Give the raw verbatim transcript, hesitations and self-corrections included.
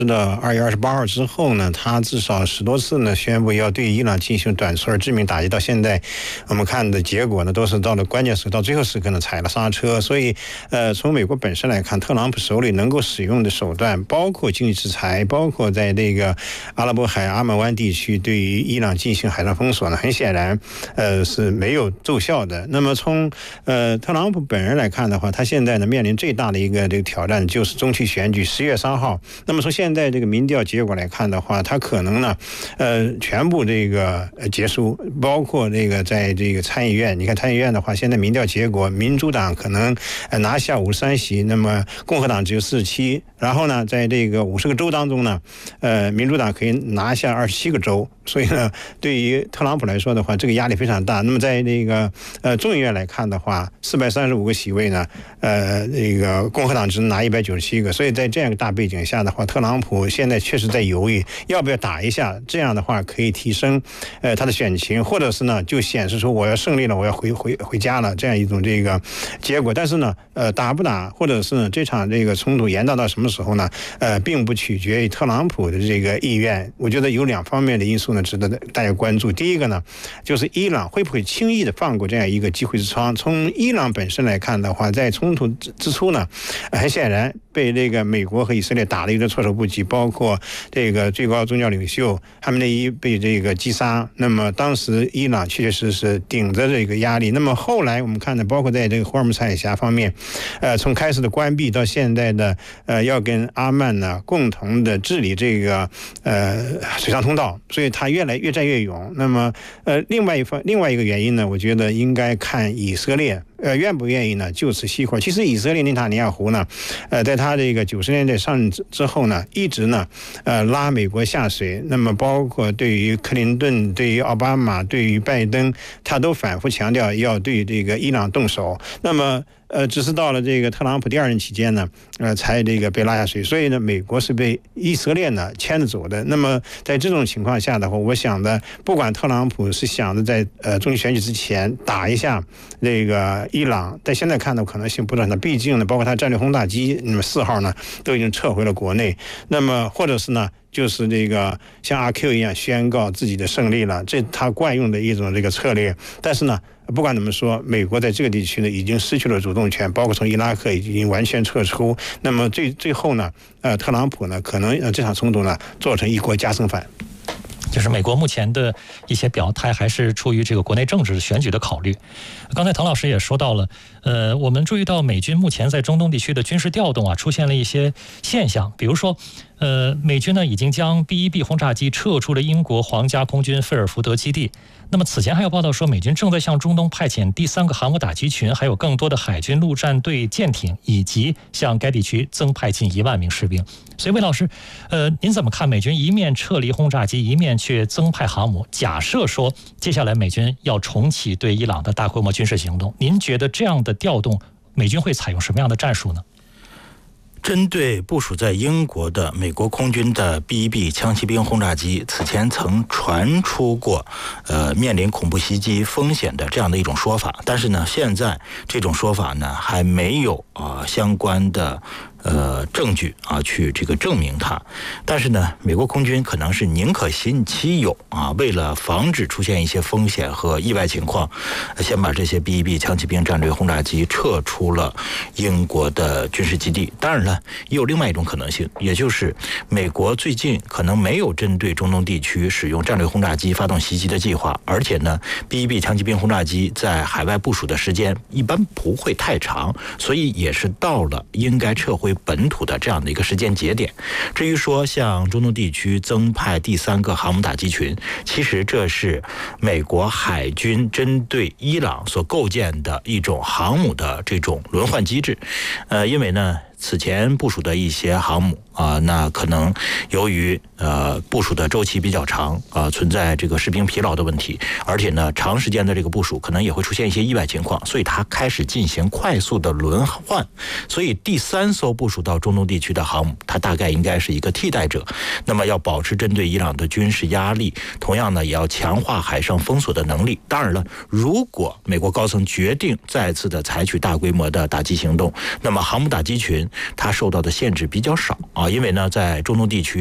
的二月二十八号之后呢，他至少十多次呢宣布要对伊朗进行短促而致命打击，到现在我们看的结果呢，都是到了关键时刻，到最后时刻呢踩了刹车。所以，呃，从美国本身来看，特朗普手里能够使用的手段，包括经济制裁，包括在这个阿拉伯海阿曼湾地区对于伊朗进行海上封锁呢，很显然，呃，是没有奏效的。那么从呃特朗普本人来看的话，他现在呢面临最大的一个这个挑战就是中期选举十月三号。那么从现在这个民调结果来看的话，他可能呢，呃，全部这个结束，包括这个在这个参议院，你看参议院的话，现在民调结果，民主党可能拿下五十三席，那么共和党只有四十七，然后呢，在这个五十个州当中呢，呃，民主党可以拿下二十七个州，所以呢，对于特朗普来说的话，这个压力非常大。那么在这个呃众议院来看的话，四百三十五个席位呢，呃，这个共和党只能拿一百九十七个，所以在这样一个大背景下的话，特朗普现在确实在犹豫要不要打一下，这样的话可以提升呃他的选情，或者是呢就显示出我要胜利了，我要回回回家了这样一种这个结果。但是呢，呃打不打，或者是呢这场这个冲突延宕到什么时候呢？呃，并不取决于特朗普的这个意愿。我觉得有两方面的因素呢值得大家关注。第一个呢，就是伊朗会不会轻易的放过这样一个机会之窗？从伊朗本身来看的话，在冲突之初呢，很显然被这个美国和以色列打得有点措手不及，包括这个最高宗教领袖哈梅内伊被这个击杀。那么当时伊朗确确实实顶着这个压力。那么后来我们看呢，包括在这个霍尔木兹海峡方面，呃，从开始的关闭到现在的呃要跟阿曼呢共同的治理这个呃水上通道，所以他越来越战越勇。那么呃另外一方另外一个原因呢，我觉得应该看以色列。呃，愿不愿意呢？就此熄火。其实以色列内塔尼亚胡呢，呃，在他这个九十年代上任之后呢，一直呢，呃，拉美国下水。那么包括对于克林顿、对于奥巴马、对于拜登，他都反复强调要对这个伊朗动手。那么。呃，只是到了这个特朗普第二任期间呢，呃，才这个被拉下水，所以呢，美国是被以色列呢牵着走的。那么在这种情况下的话，我想的，不管特朗普是想着在呃中期选举之前打一下这个伊朗，但现在看的可能性不大。那毕竟呢，包括他战略轰炸机，那么四号呢都已经撤回了国内，那么或者是呢。就是这个像阿 Q 一样宣告自己的胜利了，这他惯用的一种这个策略。但是呢，不管怎么说，美国在这个地区呢已经失去了主动权，包括从伊拉克已经完全撤出。那么最最后呢，呃，特朗普呢可能让这场冲突呢做成一国加生饭。 就是美国目前的一些表态还是出于这个国内政治选举的考虑。刚才唐老师也说到了，呃，我们注意到美军目前在中东地区的军事调动啊，出现了一些现象，比如说，呃，美军呢已经将 B 一 B 轰炸机撤出了英国皇家空军菲尔福德基地。那么此前还有报道说，美军正在向中东派遣第三个航母打击群，还有更多的海军陆战队舰艇，以及向该地区增派近一万名士兵。所以魏老师，呃，您怎么看美军一面撤离轰炸机，一面却增派航母？假设说接下来美军要重启对伊朗的大规模军事行动，您觉得这样的调动，美军会采用什么样的战术呢？ 针对部署在英国的美国空军的 B 一 B 枪骑兵轰炸机，此前曾传出过呃面临恐怖袭击风险的这样的一种说法，但是呢，现在这种说法呢还没有啊、呃、相关的呃证据啊去这个证明它。但是呢，美国空军可能是宁可信其有啊，为了防止出现一些风险和意外情况，先把这些 B 一 B 枪骑兵战略轰炸机撤出了英国的军事基地。当然了，也有另外一种可能性，也就是美国最近可能没有针对中东地区使用战略轰炸机发动袭击的计划，而且呢 B 一 B 枪骑兵轰炸机在海外部署的时间一般不会太长，所以也是到了应该撤回本土的这样的一个时间节点。至于说向中东地区增派第三个航母打击群，其实这是美国海军针对伊朗所构建的一种航母的这种轮换机制。呃，因为呢此前部署的一些航母啊、呃，那可能由于呃部署的周期比较长啊、呃，存在这个士兵疲劳的问题，而且呢长时间的这个部署可能也会出现一些意外情况，所以它开始进行快速的轮换。所以第三艘部署到中东地区的航母，它大概应该是一个替代者。那么要保持针对伊朗的军事压力，同样呢也要强化海上封锁的能力。当然了，如果美国高层决定再次的采取大规模的打击行动，那么航母打击群它受到的限制比较少啊。 啊，因为呢，在中东地区。